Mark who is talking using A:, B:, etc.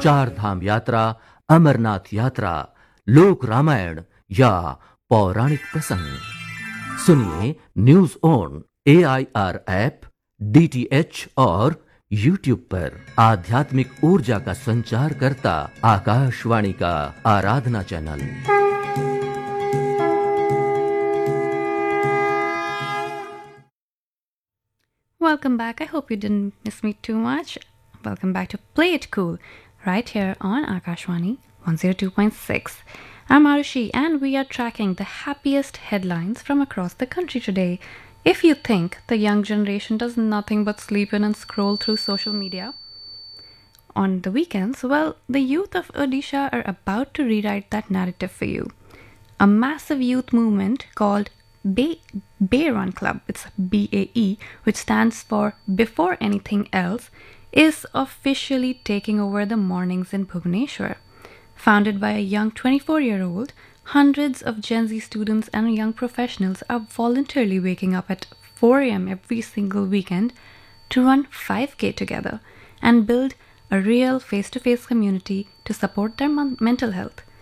A: चार धाम यात्रा, अमरनाथ यात्रा, लोक रामायण या पौराणिक प्रसंग सुनिए news on AIR app, DTH और YouTube पर। आध्यात्मिक ऊर्जा का संचार करता आकाशवाणी का आराधना channel.
B: Welcome back. I hope you didn't miss me too much. Welcome back to Play It Cool, right here on Akashwani 102.6. I'm Arushi, and we are tracking the happiest headlines from across the country today. If you think the young generation does nothing but sleep in and scroll through social media on the weekends, well, the youth of Odisha are about to rewrite that narrative for you. A massive youth movement called Bay Run Club, it's BAE, which stands for Before Anything Else, is officially taking over the mornings in Bhubaneswar. Founded by a young 24-year-old, hundreds of Gen Z students and young professionals are voluntarily waking up at 4 a.m. every single weekend to run 5K together and build a real face-to-face community to support their mental health.